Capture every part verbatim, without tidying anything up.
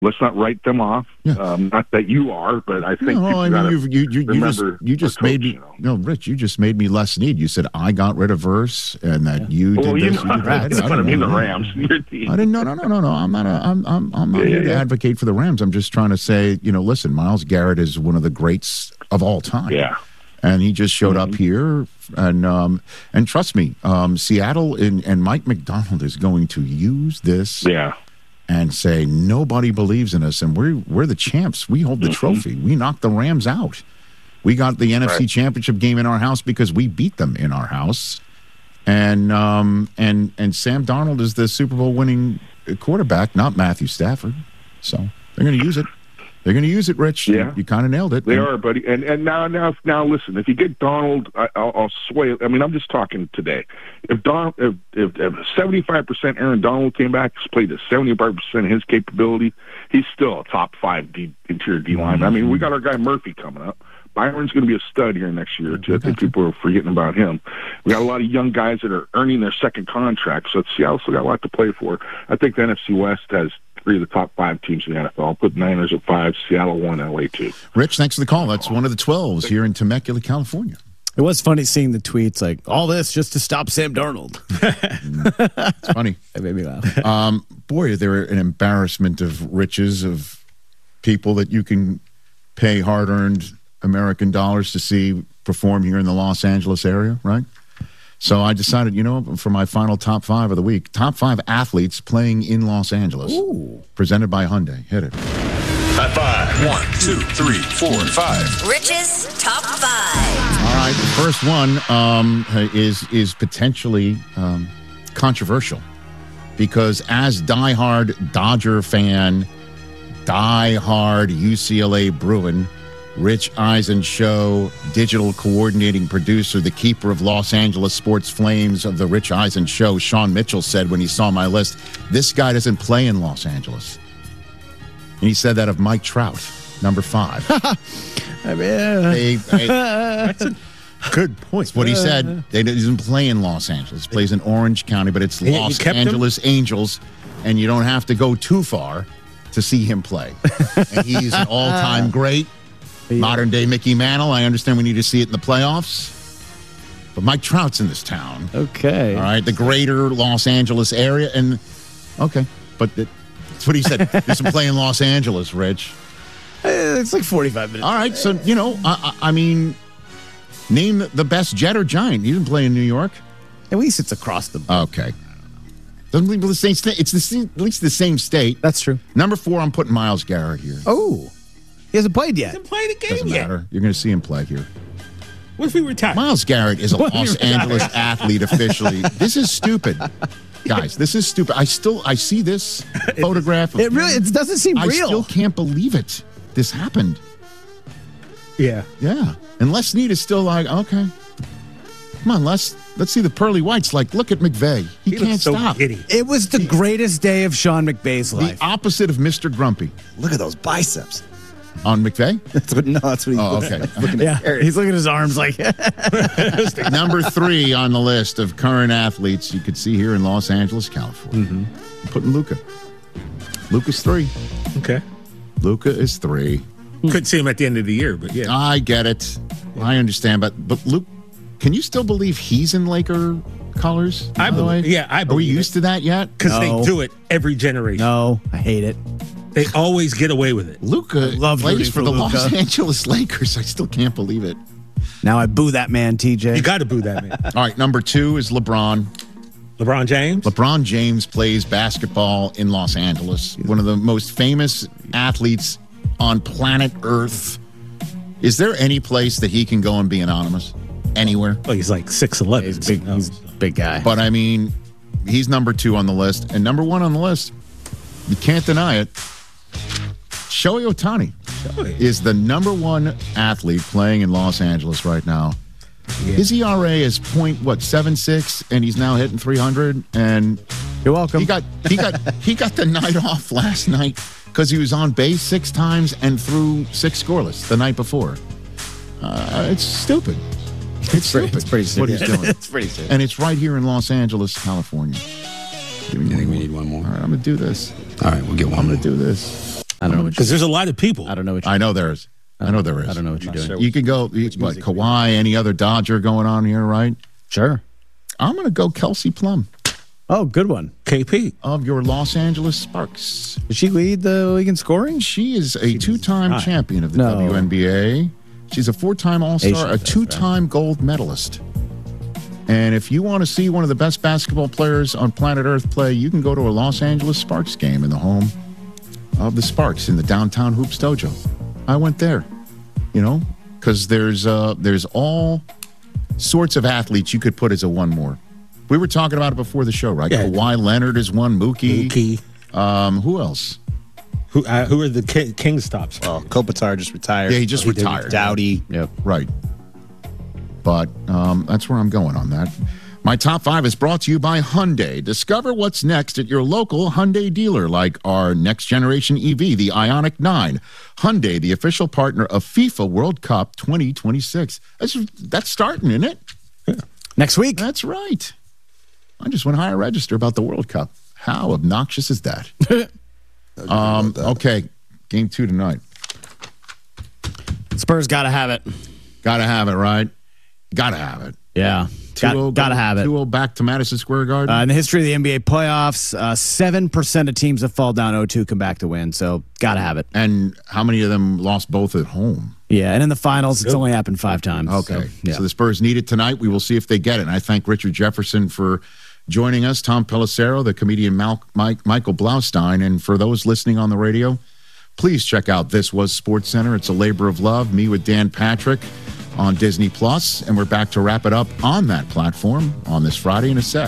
let's not write them off. Yeah. Um, not that you are, but I think no, I mean, you've, you you you just you just coach, made me you know. no, Rich. You just made me less need. You said I got rid of Verse and that yeah. you did well, this. You, know, you did that. I, I, I mean the Rams. Your team. I didn't. No, no, no, no, no. I'm not. A, I'm. I'm. I'm not yeah, here yeah, to yeah. advocate for the Rams. I'm just trying to say, you know, listen, Myles Garrett is one of the greats of all time. Yeah. And he just showed mm-hmm. up here, and um, and trust me, um, Seattle and, and Mike McDonald is going to use this. Yeah. And say nobody believes in us, and we're we're the champs. We hold the mm-hmm. trophy. We knocked the Rams out. We got the N F C right. Championship game in our house because we beat them in our house. And um and and Sam Darnold is the Super Bowl winning quarterback, not Matthew Stafford. So they're going to use it. They're going to use it, Rich. Yeah, you, you kind of nailed it. They and, are, buddy. And and now now now listen. If you get Donald, I, I'll, I'll sway. I mean, I'm just talking today. If Don, if if seventy-five percent Aaron Donald came back, played at seventy-five percent of his capability, he's still a top five D, interior D lineman. Mm-hmm. I mean, we got our guy Murphy coming up. Byron's going to be a stud here next year, too. I think people are forgetting about him. We got a lot of young guys that are earning their second contract, so Seattle still got a lot to play for. I think the N F C West has three of the top five teams in the N F L. I'll put Niners at five, Seattle one, L A two. Rich, thanks for the call. That's one of the twelves here in Temecula, California. It was funny seeing the tweets like, all this just to stop Sam Darnold. It's funny. It made me laugh. Um, boy, they're an embarrassment of riches of people that you can pay hard-earned American dollars to see perform here in the Los Angeles area, right? So I decided, you know, for my final top five of the week, top five athletes playing in Los Angeles. Ooh. Presented by Hyundai. Hit it. High five. One, two, three, four, and five. Rich's top five. All right, the first one um, is is potentially um, controversial because as diehard Dodger fan, diehard U C L A Bruin, Rich Eisen Show, digital coordinating producer, the keeper of Los Angeles Sports Flames of the Rich Eisen Show, Sean Mitchell said when he saw my list, this guy doesn't play in Los Angeles. And he said that of Mike Trout, number five. I mean, uh, they, they, that's a good point. That's what he said. They doesn't play in Los Angeles. He plays in Orange County, but it's You- you Los kept Angeles Angels, and you don't have to go too far to see him play. And he's an all-time great. Modern-day Mickey Mantle. I understand we need to see it in the playoffs. But Mike Trout's in this town. Okay. All right, the greater Los Angeles area. And, okay, but it, that's what he said. He doesn't play in Los Angeles, Rich. It's like forty-five minutes. All right, so, you know, I, I, I mean, name the best Jet or Giant. He didn't play in New York. At least it's across the board. Okay. Doesn't leave the same state. It's the same, at least the same state. That's true. Number four, I'm putting Myles Garrett here. Oh. He hasn't played yet. He hasn't played a game Doesn't yet. matter. You're going to see him play here. What if we retire? Myles Garrett is a What if Los he retires? Angeles athlete officially. This is stupid. Guys, this is stupid. I still, I see this photograph. Of It really it doesn't seem I real. still can't believe it. This happened. Yeah. Yeah. And Les Snead is still like, okay. Come on, Les. Let's see the pearly whites. Like, look at McVay. He, He can't looks so stop. giddy. It was the greatest day of Sean McVay's The life. opposite of Mister Grumpy. Look at those biceps. On McVay? That's what, no, that's what he's Oh, looking okay. at. Looking Yeah, at Garrett. he's looking at his arms like. Number three on the list of current athletes you could see here in Los Angeles, California. Mm-hmm. I'm putting Luca. Luca's three. Okay. Luca is three. Could see him at the end of the year, but yeah. I get it. I understand, but but Luke, can you still believe he's in Laker colors? I by the believe- way? yeah, I Are we believe used to that yet? Because No. they do it every generation. No, I hate it. They always get away with it. Luca love plays rooting for, for the Luka. Los Angeles Lakers. I still can't believe it. Now I boo that man, T J. You got to boo that man. All right, number two is LeBron. LeBron James. LeBron James plays basketball in Los Angeles. One of the most famous athletes on planet Earth. Is there any place that he can go and be anonymous? Anywhere? Oh, he's like six eleven. He's big. He's a big guy. But I mean, he's number two on the list. And number one on the list, you can't deny it, Shohei Ohtani is the number one athlete playing in Los Angeles right now. Yeah. His E R A is point what seven six, and he's now hitting three hundred. And You're welcome. he got he got he got the night off last night because he was on base six times and threw six scoreless the night before. Uh, it's stupid. It's pretty- stupid. it's pretty what he's stupid. doing. It's pretty stupid. And it's right here in Los Angeles, California. Give me I one think we more. need one more. All right, I'm gonna do this. All right, we'll get one I'm more. gonna do this. I don't know what Because you're there's a lot of people. I don't know what you're I know there is. I know there is. I don't know what you're Not doing. sure. You could go, you, what, music Kawhi, any other Dodger going on here, right? Sure. I'm going to go Kelsey Plum Oh, good one. K P. of your Los Angeles Sparks. Did she lead the league in scoring? She is a two-time high. champion of the No. W N B A. She's a four-time All-Star, Asian, a that's two-time gold medalist. And if you want to see one of the best basketball players on planet Earth play, you can go to a Los Angeles Sparks game in the home of the Sparks in the downtown Hoops Dojo. I went there, you know, because there's uh, there's all sorts of athletes you could put as a one more. We were talking about it before the show, right? Yeah. Kawhi Leonard is one, Mookie. Mookie. Um, who else? Who uh, who are the Ki- King stops? Well, Kopitar just retired. Yeah, he just He did retired. Dowdy. Yep. Right. But um, that's where I'm going on that. My top five is brought to you by Hyundai. Discover what's next at your local Hyundai dealer, like our next generation E V, the Ioniq nine. Hyundai, the official partner of FIFA World Cup twenty twenty-six. That's, that's starting, isn't it? Next week. That's right. I just went higher register about the World Cup. How obnoxious is that? um, okay, game two tonight. Spurs got to have it. Got to have it, right? Got to have it. Yeah. Got, got to have it. two oh back to Madison Square Garden. Uh, in the history of the N B A playoffs, uh, seven percent of teams that fall down oh two come back to win. So, got to have it. and how many of them lost both at home? Yeah, and in the finals, it's only happened five times. Okay. So, yeah. So the Spurs need it tonight. We will see if they get it. And I thank Richard Jefferson for joining us, Tom Pelissero, the comedian Mal- Mike, Michael Blaustein. And for those listening on the radio, please check out This Was Sports Center. It's a labor of love. Me with Dan Patrick on Disney Plus, and we're back to wrap it up on that platform on this Friday in a sec.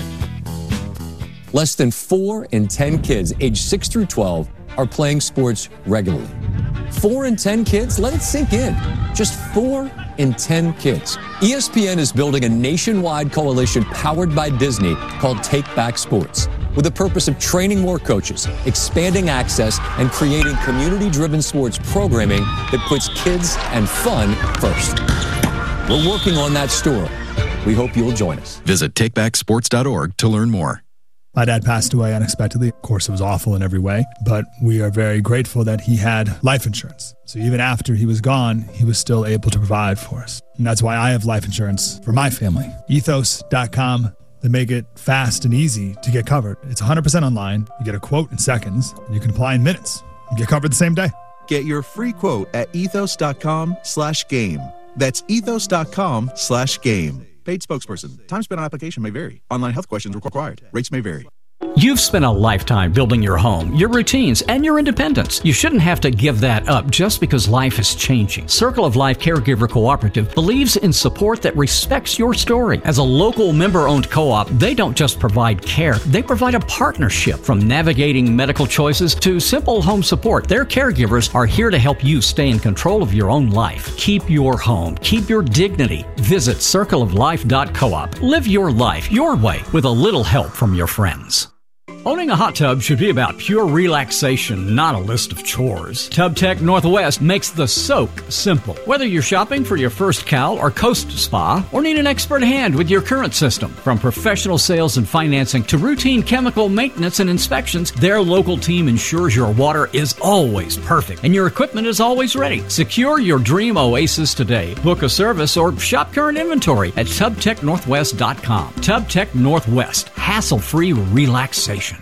Less than four in ten kids aged six through twelve are playing sports regularly. Four in ten kids? Let it sink in. Just four in ten kids. E S P N is building a nationwide coalition powered by Disney called Take Back Sports, with the purpose of training more coaches, expanding access, and creating community-driven sports programming that puts kids and fun first. We're working on that story. We hope you'll join us. Visit take back sports dot org to learn more. My dad passed away unexpectedly. Of course, it was awful in every way, but we are very grateful that he had life insurance. So even after he was gone, he was still able to provide for us. And that's why I have life insurance for my family. ethos dot com. They make it fast and easy to get covered. It's one hundred percent online. You get a quote in seconds, and you can apply in minutes. You get covered the same day. Get your free quote at ethos dot com slash game. That's ethos dot com slash game. Paid spokesperson. Time spent on application may vary. Online health questions required. Rates may vary. You've spent a lifetime building your home, your routines, and your independence. You shouldn't have to give that up just because life is changing. Circle of Life Caregiver Cooperative believes in support that respects your story. As a local member-owned co-op, they don't just provide care, they provide a partnership. From navigating medical choices to simple home support, their caregivers are here to help you stay in control of your own life. Keep your home. Keep your dignity. Visit circle of life dot coop. Live your life your way with a little help from your friends. Owning a hot tub should be about pure relaxation, not a list of chores. TubTech Northwest makes the soak simple. Whether you're shopping for your first cow or coast spa, or need an expert hand with your current system, from professional sales and financing to routine chemical maintenance and inspections, their local team ensures your water is always perfect and your equipment is always ready. Secure your dream oasis today. Book a service or shop current inventory at tub tech northwest dot com. TubTech Northwest, hassle-free relaxation.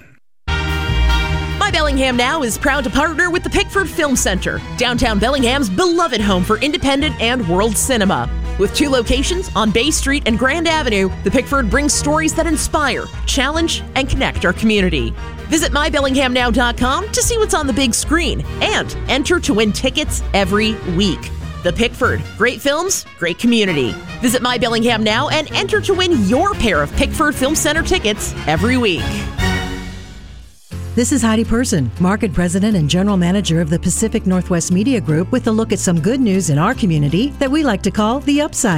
My Bellingham Now is proud to partner with the Pickford Film Center, downtown Bellingham's beloved home for independent and world cinema. With two locations on Bay Street and Grand Avenue, the Pickford brings stories that inspire, challenge, and connect our community. Visit my bellingham now dot com to see what's on the big screen and enter to win tickets every week. The Pickford, great films, great community. Visit My Bellingham Now and enter to win your pair of Pickford Film Center tickets every week. This is Heidi Person, Market President and General Manager of the Pacific Northwest Media Group, with a look at some good news in our community that we like to call the upside.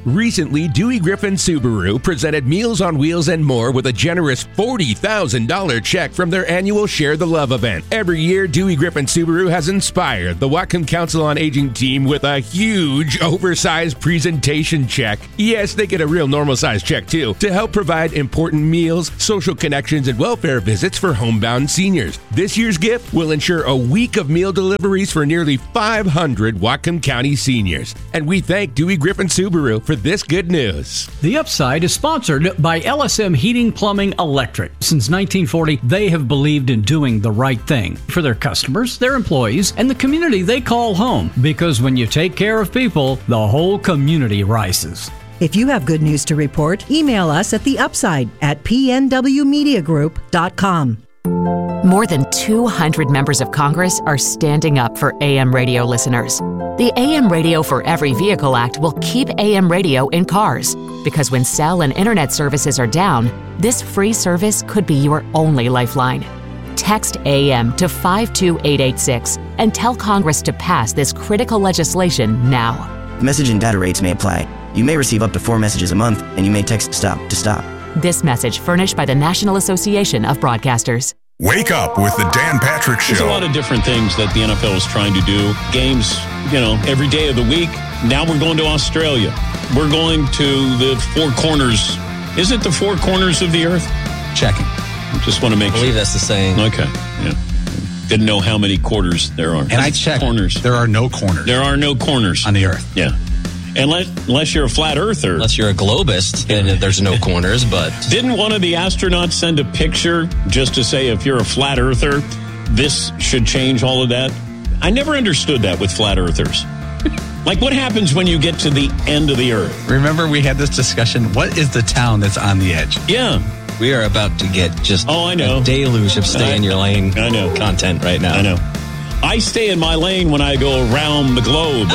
Recently, Dewey Griffin Subaru presented Meals on Wheels and more with a generous forty thousand dollars check from their annual Share the Love event. Every year, Dewey Griffin Subaru has inspired the Whatcom Council on Aging team with a huge, oversized presentation check. Yes, they get a real normal-sized check, too, to help provide important meals, social connections, and welfare visits for homebound seniors. This year's gift will ensure a week of meal deliveries for nearly five hundred Whatcom County seniors. And we thank Dewey Griffin Subaru for this good news. The Upside is sponsored by L S M Heating, Plumbing, Electric. Since nineteen forty, they have believed in doing the right thing for their customers, their employees, and the community they call home. Because when you take care of people, the whole community rises. If you have good news to report, email us at the Upside at p n w media group dot com. More than two hundred members of Congress are standing up for A M radio listeners. The A M Radio for Every Vehicle Act will keep A M radio in cars, because when cell and internet services are down, this free service could be your only lifeline. Text A M to five two eight eight six and tell Congress to pass this critical legislation now. Message and data rates may apply. You may receive up to four messages a month, and you may text STOP to stop. This message furnished by the National Association of Broadcasters. Wake up with the Dan Patrick Show. There's a lot of different things that the N F L is trying to do. Games, you know, every day of the week. Now we're going to Australia. We're going to the four corners. Is it the four corners of the earth? Checking. Just want to make I believe sure. that's the saying. Okay. Yeah. Didn't know how many quarters there are. And I checked. Corners. There are no corners. There are no corners on the earth. Yeah. Unless, unless you're a flat earther. Unless you're a globist, then there's no corners, but... Didn't one of the astronauts send a picture just to say if you're a flat earther, this should change all of that? I never understood that with flat earthers. Like, what happens when you get to the end of the earth? Remember we had this discussion, what is the town that's on the edge? Yeah. We are about to get just oh, I know. a deluge of stay I, in your lane I know. content right now. I know. I stay in my lane when I go around the globe.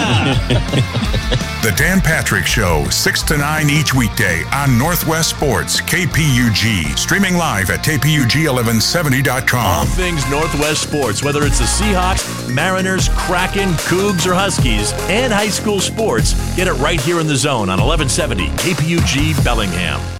The Dan Patrick Show, six to nine each weekday on Northwest Sports, K P U G. Streaming live at k p u g eleven seventy dot com. All things Northwest Sports, whether it's the Seahawks, Mariners, Kraken, Cougs, or Huskies, and high school sports, get it right here in the zone on eleven seventy K P U G Bellingham.